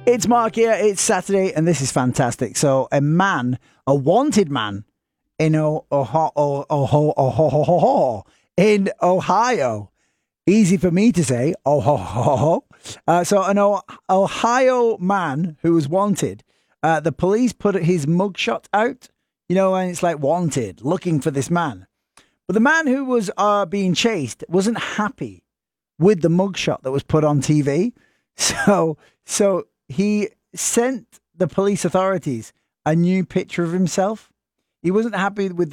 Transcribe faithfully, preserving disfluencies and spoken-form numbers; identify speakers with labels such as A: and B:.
A: It's Mark here. It's Saturday, and this is fantastic. So, a man, a wanted man in o- Oho- oh- Oho- Oho- in Ohio. Easy for me to say. Ohio. Uh, so, an o- Ohio man who was wanted. Uh, the police put his mugshot out. You know, and it's like wanted, looking for this man. But the man who was uh, being chased wasn't happy with the mugshot that was put on T V. So, so he sent the police authorities a new picture of himself. He wasn't happy with